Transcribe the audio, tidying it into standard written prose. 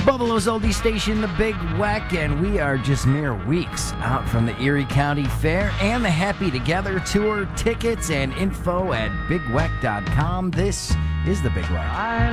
Buffalo's oldie station, the Big Weck, and we are just mere weeks out from the Erie County Fair and the Happy Together Tour. Tickets and info at bigweck.com. This is the Big Weck.